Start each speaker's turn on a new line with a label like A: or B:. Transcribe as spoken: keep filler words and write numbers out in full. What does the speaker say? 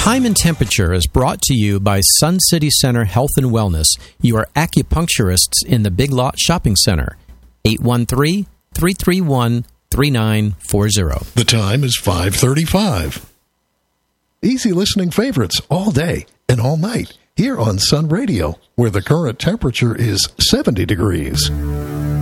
A: Time and Temperature is brought to you by Sun City Center Health and Wellness, your acupuncturists in the Big Lot Shopping Center. eight one three, three three one, three nine four zero.
B: The time is five thirty-five. Easy listening favorites all day and all night here on Sun Radio, where the current temperature is seventy degrees.